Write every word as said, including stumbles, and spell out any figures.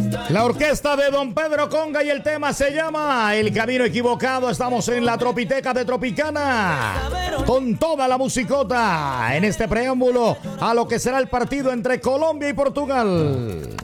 La orquesta de Don Pedro Conga y el tema se llama El Camino Equivocado. Estamos en la Tropiteca de Tropicana con toda la musicota en este preámbulo a lo que será el partido entre Colombia y Portugal.